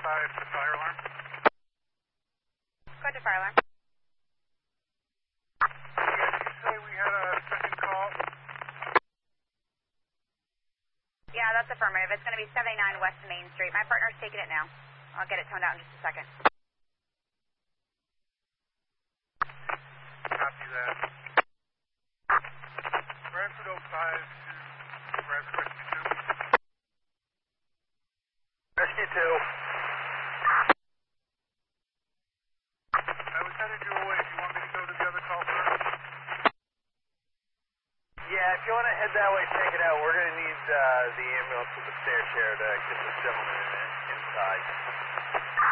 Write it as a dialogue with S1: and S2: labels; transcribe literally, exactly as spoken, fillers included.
S1: five to fire alarm.
S2: Go to fire alarm.
S1: Yeah, did you say we had a second call?
S2: Yeah, that's affirmative. It's going to be seventy-nine West Main Street. My partner's taking it now. I'll get it toned out in just a second.
S1: Copy that. Bradford oh five to Bradford Rescue two.
S3: Rescue two.
S1: I was headed your way. Do you want me to go to the other call first?
S3: Yeah, if you want to head that way, check it out. We're going to need uh, the ambulance with the stair chair to get this gentleman in, inside.